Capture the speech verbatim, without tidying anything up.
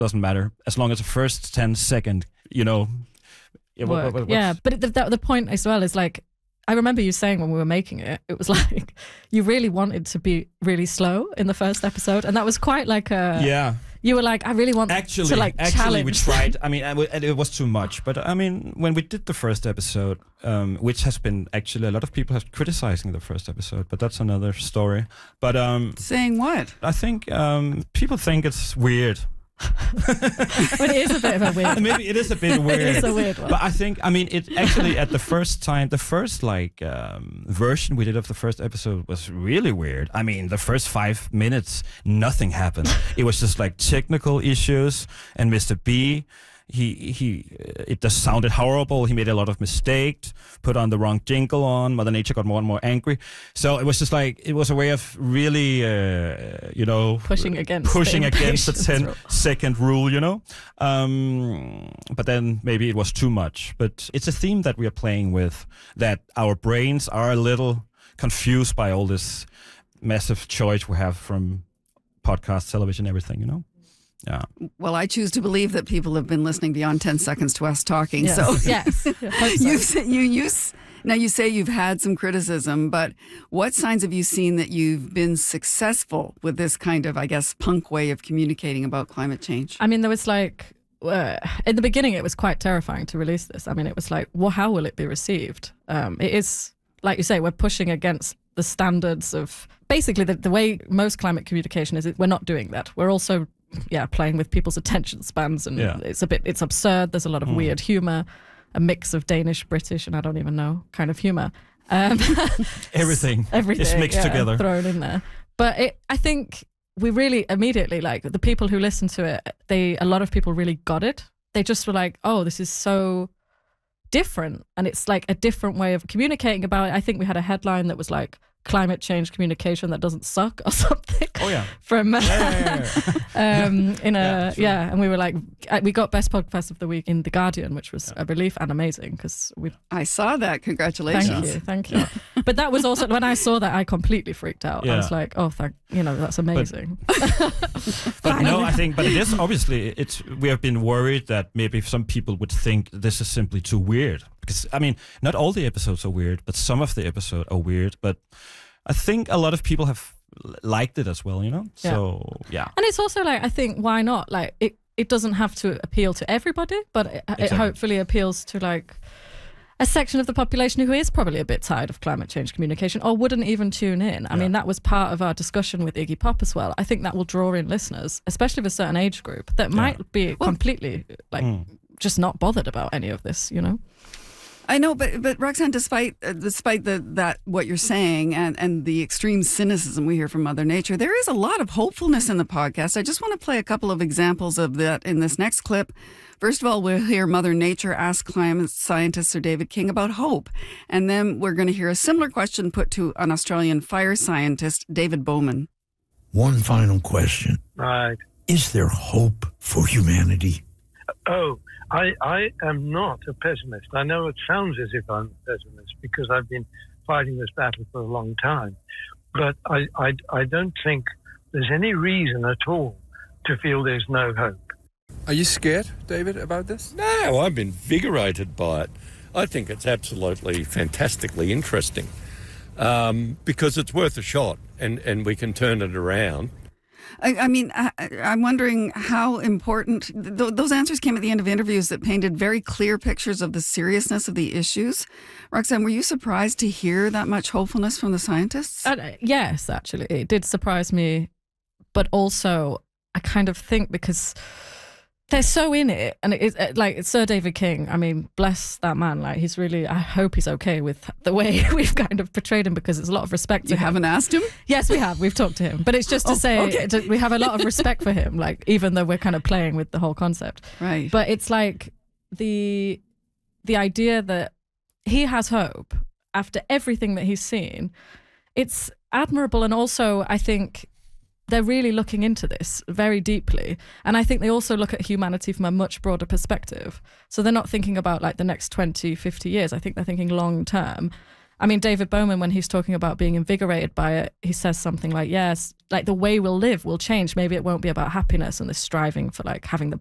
doesn't matter as long as the first ten second, you know. Yeah, what, what, yeah but the, the, the point as well is like, I remember you saying when we were making it, it was like you really wanted to be really slow in the first episode, and that was quite like a yeah. You were like, I really want actually, to like actually challenge. we tried. I mean, and it was too much. But I mean, when we did the first episode, um, which has been actually a lot of people have criticizing the first episode, but that's another story. But um, saying what? I think um, people think it's weird. But it is a bit of a weird. Maybe it is a bit weird. It is a weird one. But I think, I mean, it actually at the first time, the first like um, version we did of the first episode was really weird. I mean, the first five minutes, nothing happened. It was just like technical issues, and Mister B, he he, it just sounded horrible. He made a lot of mistakes, put on the wrong jingle on. Mother Nature got more and more angry. So it was just like, it was a way of really, uh, you know, pushing against pushing the against the ten rule. second rule, you know. Um, but then maybe it was too much. But it's a theme that we are playing with, that our brains are a little confused by all this massive choice we have from podcast, television, everything, you know. Yeah. Well, I choose to believe that people have been listening beyond ten seconds to us talking. Yes. So yes, you say, you use now you say you've had some criticism, but what signs have you seen that you've been successful with this kind of, I guess, punk way of communicating about climate change? I mean, there was like uh, in the beginning, it was quite terrifying to release this. I mean, it was like, well, how will it be received? Um, it is, like you say, we're pushing against the standards of basically the, the way most climate communication is. We're not doing that. We're also yeah, playing with people's attention spans, and yeah. it's a bit, it's absurd. There's a lot of mm. weird humor, a mix of Danish, British, and I don't even know kind of humor. Um, everything, everything is mixed yeah, together, thrown in there. But it, I think we really immediately, like the people who listened to it, they, a lot of people really got it. They just were like, oh, this is so different, and it's like a different way of communicating about it. I think we had a headline that was like, climate change communication that doesn't suck or something. Oh yeah. From yeah, yeah, yeah. um in a yeah, sure. yeah, and we were like, we got best podcast of the week in The Guardian, which was yeah. a relief and amazing because we. I saw that. Congratulations. Thank you, thank you. Yeah. But that was also when I saw that, I completely freaked out. Yeah. I was like, oh, thank you know, that's amazing. But, but no, I think, but it is obviously it's. We have been worried that maybe some people would think this is simply too weird. Because, I mean, not all the episodes are weird, but some of the episodes are weird. But I think a lot of people have liked it as well, you know? Yeah. So, yeah. And it's also like, I think, why not? Like, it, it doesn't have to appeal to everybody, but it, exactly. it hopefully appeals to, like, a section of the population who is probably a bit tired of climate change communication or wouldn't even tune in. I yeah. mean, that was part of our discussion with Iggy Pop as well. I think that will draw in listeners, especially of a certain age group, that yeah. might be well, completely, like, mm. just not bothered about any of this, you know? I know, but but Roxanne, despite uh, despite the that what you're saying and, and the extreme cynicism we hear from Mother Nature, there is a lot of hopefulness in the podcast. I just want to play a couple of examples of that in this next clip. First of all, we'll hear Mother Nature ask climate scientist Sir David King about hope. And then we're going to hear a similar question put to an Australian fire scientist, David Bowman. One final question. Right. Is there hope for humanity? Oh, I, I am not a pessimist. I know it sounds as if I'm a pessimist because I've been fighting this battle for a long time. But I, I, I don't think there's any reason at all to feel there's no hope. Are you scared, David, about this? No, I'm invigorated by it. I think it's absolutely fantastically interesting um, because it's worth a shot and, and we can turn it around. I, I mean, I, I'm wondering how important th- those answers came at the end of interviews that painted very clear pictures of the seriousness of the issues. Roxanne, were you surprised to hear that much hopefulness from the scientists? Uh, yes, actually, it did surprise me. But also, I kind of think because they're so in it, and it is like Sir David King. I mean, bless that man. Like, he's really. I hope he's okay with the way we've kind of portrayed him because it's a lot of respect. You to him. haven't asked him? Yes, we have. We've talked to him, but it's just to oh, say okay. to, we have a lot of respect for him. Like, even though we're kind of playing with the whole concept, right? But it's like the the idea that he has hope after everything that he's seen. It's admirable, and also I think. They're really looking into this very deeply. And I think they also look at humanity from a much broader perspective. So they're not thinking about like the next twenty, fifty years. I think they're thinking long term. I mean, David Bowman, when he's talking about being invigorated by it, he says something like, yes, like the way we'll live will change. Maybe it won't be about happiness and this striving for like having the